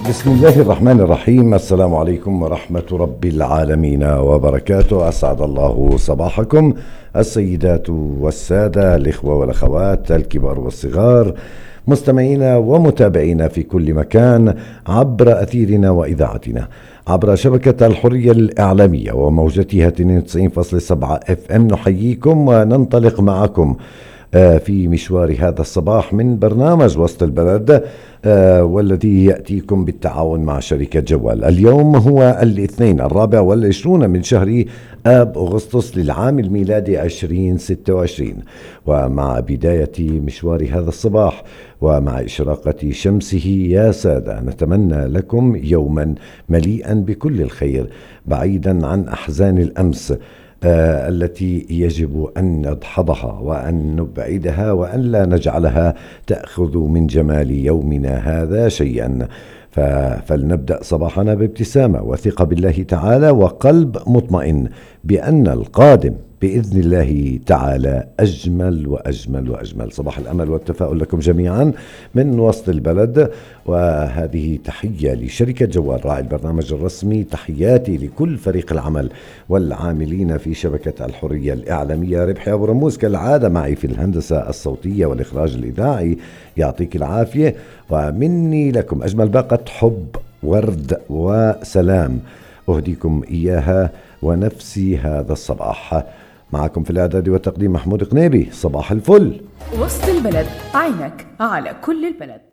بسم الله الرحمن الرحيم. السلام عليكم ورحمة رب العالمين وبركاته. أسعد الله صباحكم السيدات والسادة، الإخوة والأخوات، الكبار والصغار، مستمعينا ومتابعينا في كل مكان عبر أثيرنا وإذاعتنا، عبر شبكة الحرية الإعلامية وموجتها 92.7 FM. نحييكم وننطلق معكم في مشوار هذا الصباح من برنامج وسط البلد، والذي يأتيكم بالتعاون مع شركة جوال. اليوم هو الاثنين 24 من شهر آب أغسطس للعام الميلادي 2026، ومع بداية مشوار هذا الصباح ومع إشراقة شمسه يا سادة، نتمنى لكم يوما مليئا بكل الخير، بعيدا عن أحزان الأمس التي يجب أن ندحضها وأن نبعدها وأن لا نجعلها تأخذ من جمال يومنا هذا شيئا. فلنبدأ صباحنا بابتسامة وثقة بالله تعالى وقلب مطمئن بأن القادم بإذن الله تعالى أجمل وأجمل وأجمل. صباح الأمل والتفاؤل لكم جميعا من وسط البلد، وهذه تحية لشركة جوال راعي البرنامج الرسمي. تحياتي لكل فريق العمل والعاملين في شبكة الحرية الإعلامية. ربحي أبو رموز كالعادة معي في الهندسة الصوتية والإخراج الإذاعي، يعطيك العافية. ومني لكم أجمل باقة حب، ورد وسلام أهديكم إياها ونفسي هذا الصباح. معكم في الإعداد والتقديم محمود قنيبي. صباح الفل. وسط البلد، عينك على كل البلد.